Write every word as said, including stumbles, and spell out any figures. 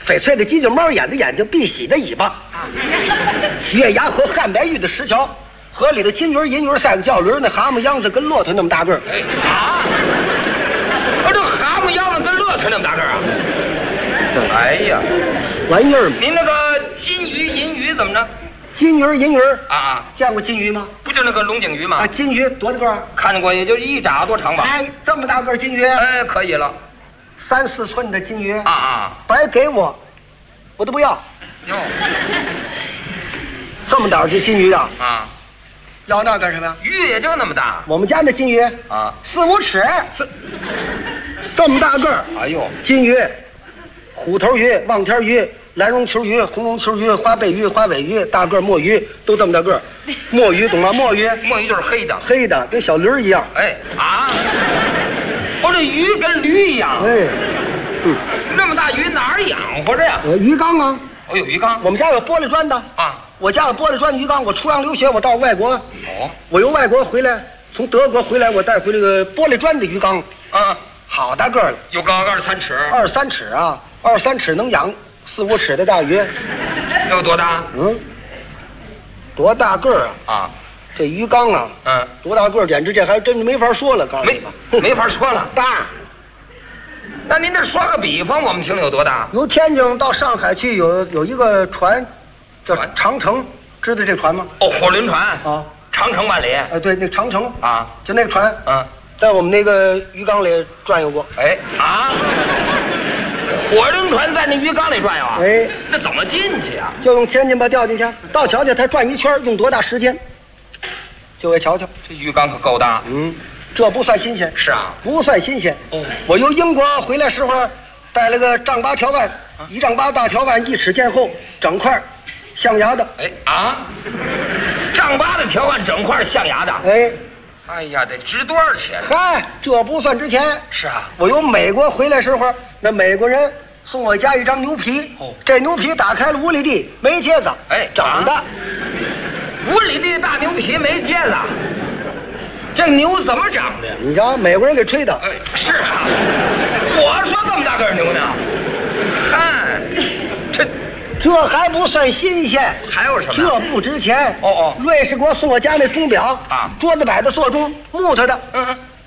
翡翠的犄角猫眼的眼睛，碧玺的尾巴，月牙河汉白玉的石桥，河里的金鱼、银鱼赛个叫轮，那蛤蟆秧子跟骆驼那么大个儿。 哎啊！啊，这蛤蟆秧子跟骆驼那么大个儿啊！哎呀， 玩意儿嘛！ 您那个金鱼、银鱼怎么着？ 金鱼、银鱼啊， 见过金鱼吗？ 不就那个龙井鱼吗？ 啊，金鱼多大个儿？ 看见过，也就一拃多长吧。 哎，这么大个儿金鱼， 哎，可以了。 三四寸的金鱼啊啊， 白给我，我都不要。 哟， 这么大的金鱼啊！ 啊， 要那干什么呀？ 鱼也就那么大。 我们家那金鱼啊， 四五尺， 四， 这么大个儿。 哎呦， 金鱼、虎头鱼、望天鱼、蓝绒球鱼、红绒球鱼、花背鱼、花尾鱼、大个墨鱼，都这么大个儿。墨鱼懂吗？墨鱼， 墨鱼就是黑的， 黑的跟小驴儿一样。 哎啊，哦，这鱼跟驴一样。 哎，嗯， 那么大鱼哪儿养活着呀？ 呃，鱼缸啊， 哦，有鱼缸。 我们家有玻璃砖的啊， 我家有玻璃砖鱼缸。我出洋留学，我到外国， 哦， 我由外国回来，从德国回来，我带回这个玻璃砖的鱼缸， 啊， 好大个儿了， 有高二三尺， 二三尺啊，二三尺能养四五尺的大鱼。 有多大？ 嗯，多大个儿啊？ 啊， 这鱼缸啊， 嗯， 多大个儿，简直这还真没法说了，告诉你没吧， 没法说了。 大。 那您这说个比方，我们听有多大？ 由天津到上海去有有一个船，叫船长城，知道这船吗？ 哦，火轮船啊， 长城万里。 哎，对，那长城啊， 就那个船， 嗯， 在我们那个鱼缸里转悠过。 哎啊，火轮船在那鱼缸里转悠啊？ 哎， 那怎么进去啊？ 就用千斤把掉进去，到瞧瞧它转一圈用多大时间，就给瞧瞧。 这鱼缸可够大。 嗯，这不算新鲜。 是啊， 不算新鲜。 哦， 我由英国回来时候，带了个丈八条腕，一丈八大条腕，一尺见厚，整块象牙的。 哎啊，丈八的条腕，整块象牙的。 哎， 哎呀，得值多少钱呢？ 嗨，这不算值钱。 是啊， 我由美国回来时候，那美国人送我家一张牛皮。 哦， 这牛皮打开了五里地，没疖子。 哎， 长的。 啊五里地大牛皮没疖子，这牛怎么长的呀？ 你瞧，美国人给吹的。 哎，是啊，我说这么大个牛呢，嗨，这这还不算新鲜， 还有什么？ 这不值钱。 哦哦， 瑞士给我送我家那钟表啊， 桌子摆的座钟，木头的， 嗯嗯，